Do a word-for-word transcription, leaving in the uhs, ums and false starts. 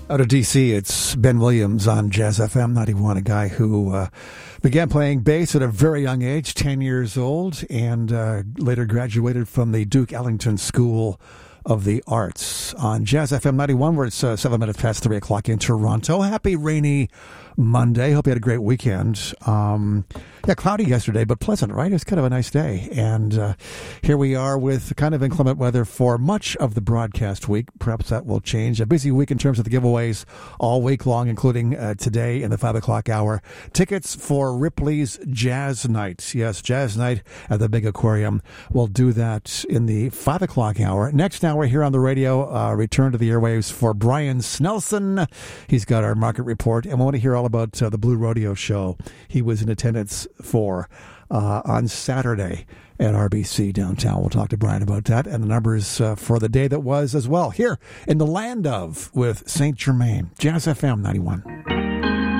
Out of D C, it's Ben Williams on Jazz F M ninety-one, a guy who uh, began playing bass at a very young age, ten years old, and uh, later graduated from the Duke Ellington School of the Arts. On Jazz F M ninety-one, where it's uh, seven minutes past three o'clock in Toronto. Happy rainy Monday. Hope you had a great weekend. Um, yeah, cloudy yesterday, but pleasant, right? It was kind of a nice day. And uh, here we are with kind of inclement weather for much of the broadcast week. Perhaps that will change. A busy week in terms of the giveaways all week long, including uh, today in the five o'clock hour. Tickets for Ripley's Jazz Night. Yes, Jazz Night at the Big Aquarium. We'll do that in the five o'clock hour. Next hour here on the radio, uh, return to the airwaves for Brian Snelson. He's got our market report, and we want to hear all about uh, the Blue Rodeo show he was in attendance for uh, on Saturday at R B C downtown. We'll talk to Brian about that and the numbers uh, for the day that was as well. Here in the land of with Saint Germain. Jazz F M ninety-one.